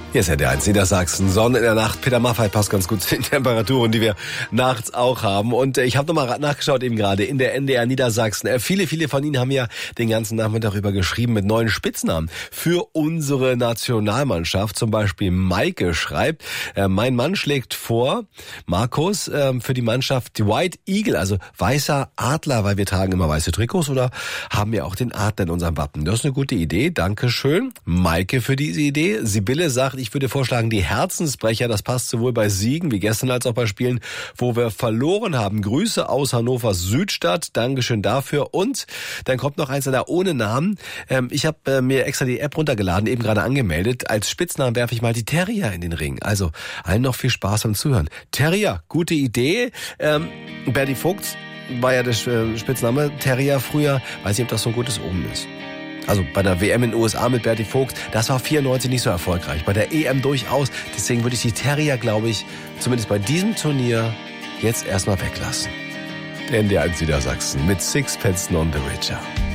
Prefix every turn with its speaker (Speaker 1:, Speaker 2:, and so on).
Speaker 1: Hier ist ja der 1 Niedersachsen. Sonne in der Nacht. Peter Maffay passt ganz gut zu den Temperaturen, die wir nachts auch haben. Und ich habe nochmal nachgeschaut eben gerade in der NDR Niedersachsen. Viele von Ihnen haben ja den ganzen Nachmittag über geschrieben mit neuen Spitznamen für unsere Nationalmannschaft. Zum Beispiel Maike schreibt, mein Mann schlägt vor, Markus, für die Mannschaft die White Eagle, also weißer Adler, weil wir tragen immer weiße Trikots oder haben ja auch den Adler in unserem Wappen. Das ist eine gute Idee. Dankeschön, Maike, für diese Idee. Sibylle sagt, ich würde vorschlagen, die Herzensbrecher, das passt sowohl bei Siegen wie gestern als auch bei Spielen, wo wir verloren haben. Grüße aus Hannovers Südstadt, Dankeschön dafür. Und dann kommt noch eins da ohne Namen. Ich habe mir extra die App runtergeladen, eben gerade angemeldet. Als Spitznamen werfe ich mal die Terrier in den Ring. Also allen noch viel Spaß beim Zuhören. Terrier, gute Idee. Berti Vogt war ja der Spitzname Terrier früher. Weiß nicht, ob das so ein gutes Omen ist. Also bei der WM in den USA mit Berti Vogt, das war 94 nicht so erfolgreich. Bei der EM durchaus. Deswegen würde ich die Terrier, glaube ich, zumindest bei diesem Turnier jetzt erstmal weglassen. Der NDR 1 Niedersachsen mit Sixpence None the Richer.